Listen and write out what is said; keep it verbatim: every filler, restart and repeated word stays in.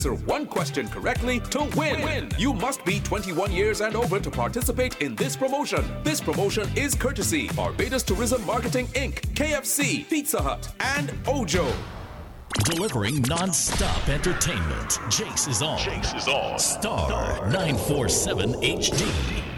Answer one question correctly to win. win. You must be twenty-one years and over to participate in this promotion. This promotion is courtesy Barbados Tourism Marketing Incorporated, K F C, Pizza Hut, and Ojo. Delivering non-stop entertainment. Jace is on. Jace is on. Star nine forty-seven H D.